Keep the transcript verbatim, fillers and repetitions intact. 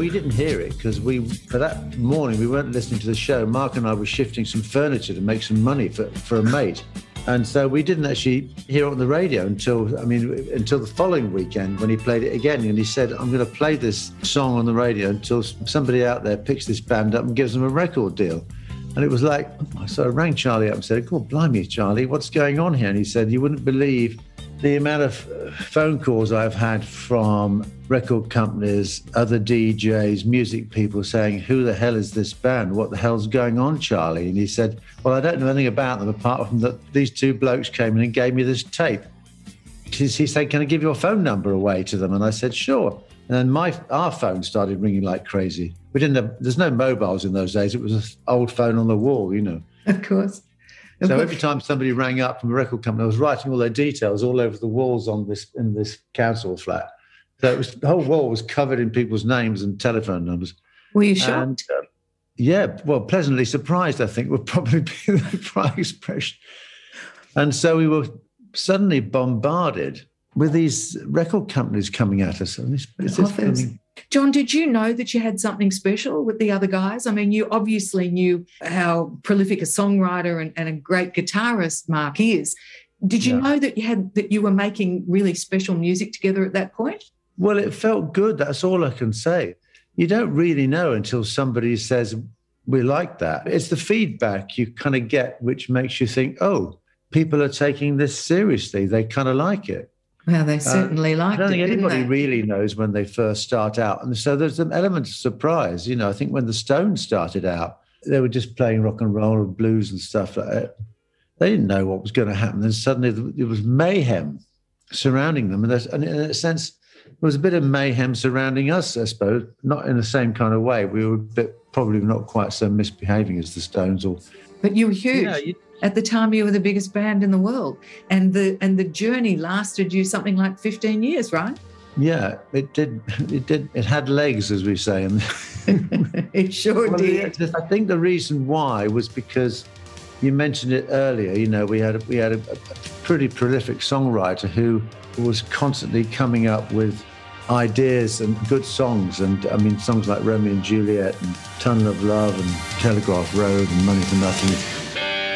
we didn't hear it because we, for that morning, we weren't listening to the show. Mark and I were shifting some furniture to make some money for, for a mate. And so we didn't actually hear it on the radio until, I mean, until the following weekend when he played it again. And he said, I'm going to play this song on the radio until somebody out there picks this band up and gives them a record deal. And it was like, so I rang Charlie up and said, God, blimey, Charlie, what's going on here? And he said, you wouldn't believe the amount of phone calls I've had from record companies, other D Js, music people saying, who the hell is this band? What the hell's going on, Charlie? And he said, well, I don't know anything about them apart from that these two blokes came in and gave me this tape. He said, can I give your phone number away to them? And I said, sure. And then my our phone started ringing like crazy. We didn't have, there's no mobiles in those days. It was an old phone on the wall, you know. Of course. So every time somebody rang up from a record company, I was writing all their details all over the walls on this in this council flat. So it was, the whole wall was covered in people's names and telephone numbers. Were you shocked? And, uh, yeah, well, pleasantly surprised, I think, would probably be the right expression. And so we were suddenly bombarded with these record companies coming at us. And this, it's just coming. John, did you know that you had something special with the other guys? I mean, you obviously knew how prolific a songwriter and, and a great guitarist Mark is. Did you yeah. know that you had that you were making really special music together at that point? Well, it felt good. That's all I can say. You don't really know until somebody says, we like that. It's the feedback you kind of get, which makes you think, oh, people are taking this seriously. They kind of like it. Well, they certainly uh, liked it. I don't it, think anybody they? really knows when they first start out. And so there's an element of surprise. You know, I think when the Stones started out, they were just playing rock and roll and blues and stuff like that. They didn't know what was going to happen. Then suddenly there was mayhem surrounding them. And, and in a sense, there was a bit of mayhem surrounding us, I suppose, not in the same kind of way. We were a bit, probably not quite so misbehaving as the Stones. Or, but you were huge. Yeah, you, At the time, you were the biggest band in the world, and the and the journey lasted you something like fifteen years, right? Yeah, it did. It did. It had legs, as we say. And it sure well, did. I think the reason why was because you mentioned it earlier. You know, we had a, we had a, a pretty prolific songwriter who was constantly coming up with ideas and good songs, and I mean songs like Romeo and Juliet and Tunnel of Love and Telegraph Road and Money for Nothing.